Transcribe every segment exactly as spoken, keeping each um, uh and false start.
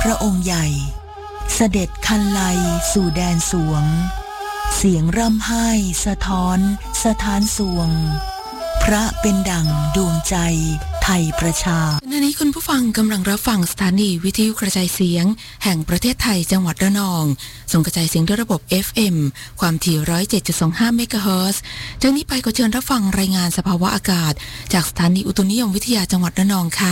ระองค์ใหญ่เสด็จคันไลสู่แดนสวงเสียงร่ำไห้สะท้อนสถานสวงพระเป็นดั่งดวงใจไทยประชาขณะนี้คุณผู้ฟังกำลังรับฟังสถานีวิทยุกระจายเสียงแห่งประเทศไทยจังหวัดระนองส่งกระจายเสียงด้วยระบบ เอฟ เอ็ม ความถี่ หนึ่งร้อยเจ็ดจุดสองห้า เมกะเฮิรตซ์จากนี้ไปก็เชิญรับฟังรายงานสภาวะอากาศจากสถานีอุตุนิยมวิทยาจังหวัดระนองค่ะ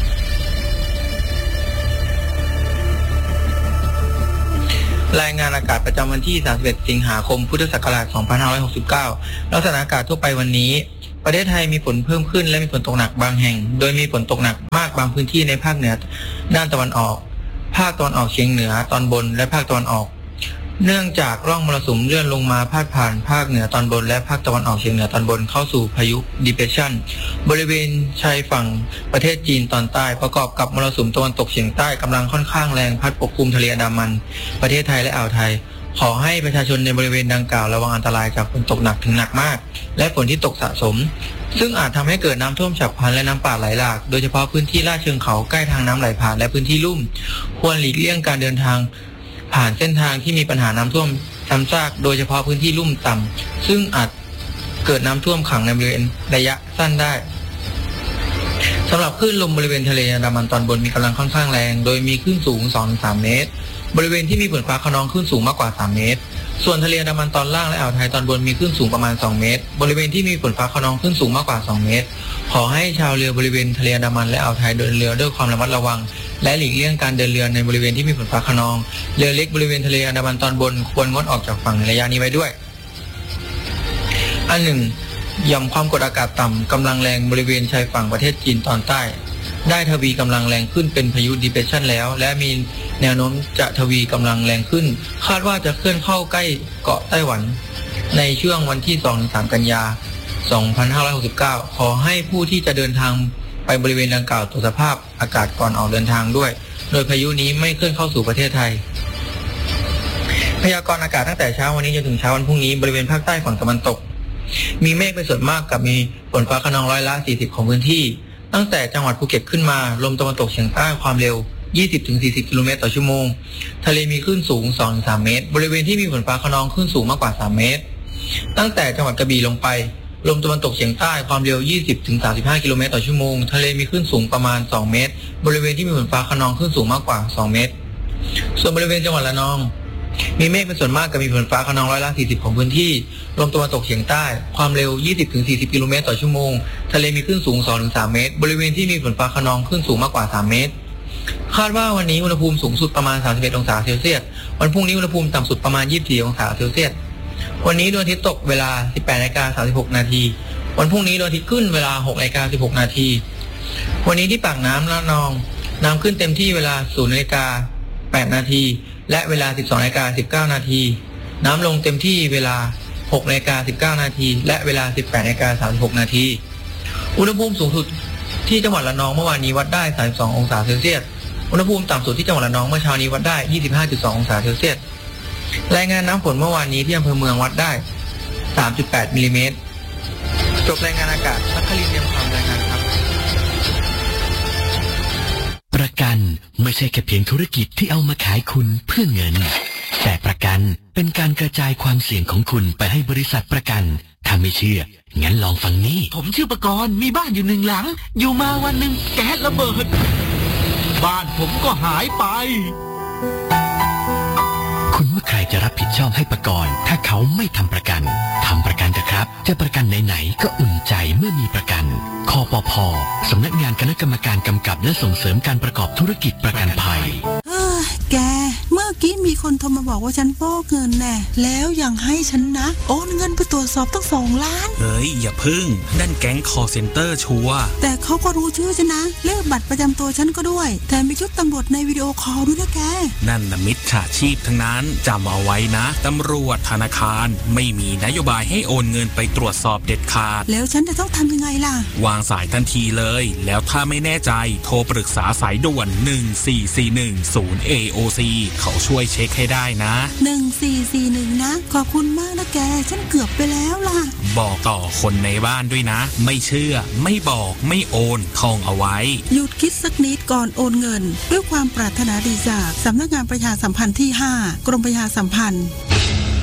รายงานอากาศประจำวันที่สามสิบเอ็ดสิงหาคมพุทธศักราชสองพันห้าร้อยหกสิบเก้าลักษณะอากาศทั่วไปวันนี้ประเทศไทยมีฝนเพิ่มขึ้นและมีฝนตกหนักบางแห่งโดยมีฝนตกหนักมากบางพื้นที่ในภาคเหนือด้านตะวันออกภาคตะวันออกเฉียงเหนือตอนบนและภาคตะวันออกเนื่องจากร่องมรสุมเลื่อนลงมาพาดผ่านภาคเหนือตอนบนและภาคตะวันออกเฉียงเหนือตอนบนเข้าสู่พายุ Depression บริเวณชายฝั่งประเทศจีนตอนใต้ประกอบกับมรสุมตะวันตกเฉียงใต้กำลังค่อนข้างแรงพัดปกคลุมทะเลอันดามันประเทศไทยและอ่าวไทยขอให้ประชาชนในบริเวณดังกล่าวระวังอันตรายจากฝนตกหนักถึงหนักมากและฝนที่ตกสะสมซึ่งอาจทำให้เกิดน้ำท่วมฉับพลันและน้ำป่าไหลหลากโดยเฉพาะพื้นที่ลาดเชิงเขาใกล้ทางน้ำไหลผ่านและพื้นที่ลุ่มควรหลีกเลี่ยงการเดินทางผ่านเส้นทางที่มีปัญหาน้ำท่วมซ้ำซากโดยเฉพาะพื้นที่ลุ่มต่ำซึ่งอาจเกิดน้ำท่วมขังในบริเวณระยะสั้นได้สำหรับคลื่นลมบริเวณทะเลอันดามันตอนบนมีกำลังค่อนข้างแรงโดยมีคลื่นสูง สองถึงสาม เมตรบริเวณที่มีฝนฟ้าคะนองคลื่นสูงมากกว่าสามเมตรส่วนทะเลอันดามันตอนล่างและอ่าวไทยตอนบนมีคลื่นสูงประมาณสองเมตรบริเวณที่มีฝนฟ้าคะนองคลื่นสูงมากกว่าสองเมตรขอให้ชาวเรือบริเวณทะเลอันดามันและอ่าวไทยเดินเรือด้วยความระมัดระวังและหลีกเลี่ยงการเดินเรือในบริเวณที่มีฝนฟ้าคะนองเรือเล็กบริเวณทะเลอันดามันตอนบนควรงดออกจากฝั่งในระยะนี้ไว้ด้วยอันหนึ่งหย่อมความกดอากาศต่ำกำลังแรงบริเวณชายฝั่งประเทศจีนตอนใต้ได้ทวีกำลังแรงขึ้นเป็นพายุ Depression แล้วและมีแนวโน้มจะทวีกำลังแรงขึ้นคาดว่าจะเคลื่อนเข้าใกล้เกาะไต้หวันในช่วงวันที่ สองถึงสาม กันยายน สองพันห้าร้อยหกสิบเก้าขอให้ผู้ที่จะเดินทางไปบริเวณดังกล่าวตรวจสภาพอากาศก่อนออกเดินทางด้วยโดยพายุนี้ไม่เคลื่อนเข้าสู่ประเทศไทยพยากรณ์อากาศตั้งแต่เช้าวันนี้จนถึงเช้าวันพรุ่งนี้บริเวณภาคใต้ฝั่งตะวันตกมีเมฆเป็นส่วนมากกับมีฝนฟ้าคะนองร้อยละสี่สิบของพื้นที่ตั้งแต่จังหวัดภูเก็ตขึ้นมาลมตะวันตกเฉียงใต้ความเร็ว ยี่สิบถึงสี่สิบ กิโลเมตรต่อชั่วโมงทะเลมีคลื่นสูง สองถึงสาม เมตรบริเวณที่มีฝนฟ้าคะนองคลื่นสูงมากกว่าสามเมตรตั้งแต่จังหวัดกระบี่ลงไปลมตะวันตกเฉียงใต้ความเร็ว ยี่สิบถึงสามสิบห้า กิโลเมตรต่อชั่วโมงทะเลมีคลื่นสูงประมาณสองเมตรบริเวณที่มีฝนฟ้าคะนองคลื่นสูงมากกว่าสองเมตรส่วนบริเวณจังหวัดระนองมีเมฆเป็นส่วนมากกับมีฝนฟ้าคะนองร้อยละสี่สิบของพื้นที่ลมตะวันตกเฉียงใต้ความเร็ว ยี่สิบถึงสี่สิบ กิโลเมตรต่อชั่วโมงทะเลมีคลื่นสูง สองถึงสาม เมตรบริเวณที่มีฝนฟ้าคะนองคลื่นสูงมากกว่าสามเมตรคาดว่าวันนี้อุณหภูมิสูงสุดประมาณสามสิบเอ็ดองศาเซลเซียสวันพรุ่งนี้อุณหภูมิต่ำสุดประมาณยี่สิบสี่องศาเซลเซียสวันนี้ดวงอาทิตย์ตกเวลา สิบแปดนาฬิกาสามสิบหกนาทีวันพรุ่งนี้ดวงอาทิตย์ขึ้นเวลา หกนาฬิกาสิบหกนาทีวันนี้ที่ปากน้ำระนองน้ำขึ้นเต็มที่เวลา ศูนย์นาฬิกาแปดนาทีและเวลา สิบสองนาฬิกาสิบเก้านาทีน้ำลงเต็มที่เวลา หกนาฬิกาสิบเก้านาทีและเวลา สิบแปดนาฬิกาสามสิบหกนาทีอุณหภูมิสูงสุดที่จังหวัดระนองเมื่อวานนี้วัดได้สามสิบสององศาเซลเซียสอุณหภูมิต่ำสุดที่จังหวัดระนองเมื่อเช้านี้วัดได้ ยี่สิบห้าจุดสอง องศาเซลเซียสรายงานน้ำฝนเมื่อวานนี้ที่อำเภอเมืองวัดได้ สามจุดแปด มิลลิเมตรจบรายงานอากาศนักคลินเตรียมความรายงานครับประกันไม่ใช่แค่เพียงธุรกิจที่เอามาขายคุณเพื่อเงินแต่ประกันเป็นการกระจายความเสี่ยงของคุณไปให้บริษัทประกันถ้าไม่เชื่องั้นลองฟังนี้ผมชื่อประกรณ์มีบ้านอยู่หนึ่งหลังอยู่มาวันหนึ่งแก๊สระเบิดบ้านผมก็หายไปคุณว่าใครจะรับผิดชอบให้ประกรณ์ถ้าเขาไม่ทำประกันทำประกันเถอะครับจะประกันไหนๆก็อุ่นใจเมื่อมีประกันคปภ.สำนักงานคณะกรรมการกำกับและส่งเสริมการประกอบธุรกิจประกันภัยเออแกเมื่อกี้มีคนโทรมาบอกว่าฉันฟอกเงินแน่แล้วยังให้ฉันนะโอนเงินไปตรวจสอบตั้งสองล้านเฮ้ยอย่าพึ่งนั่นแก๊งคอลเซ็นเตอร์ชัวร์แต่เขาก็รู้ชื่อฉันนะเลขบัตรประจำตัวฉันก็ด้วยแต่มีชุดตำรวจในวิดีโอคอลด้วยนะแกนั่นนะมิจฉาชีพทั้งนั้นจำเอาไว้นะตำรวจธนาคารไม่มีนโยบายให้โอนเงินไปตรวจสอบเด็ดขาดแล้วฉันจะต้องทำยังไงล่ะวางสายทันทีเลยแล้วถ้าไม่แน่ใจโทรปรึกษาสายด่วนหนึ่งสี่สี่หนึ่งศูนย์ เอ โอ ซี เขาช่วยช่วยเช็คให้ได้นะหนึ่งสี่สี่หนึ่งนะขอบคุณมากนะแกฉันเกือบไปแล้วล่ะบอกต่อคนในบ้านด้วยนะไม่เชื่อไม่บอกไม่โอนท่องเอาไว้หยุดคิดสักนิดก่อนโอนเงินด้วยความปรารถนาดีจากสำนักงานประชาสัมพันธ์ที่ห้ากรมประชาสัมพันธ์